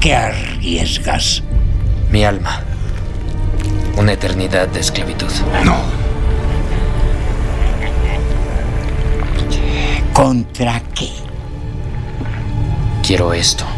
¿Qué arriesgas? Mi alma. Una eternidad de esclavitud. No. ¿Contra qué? Quiero esto.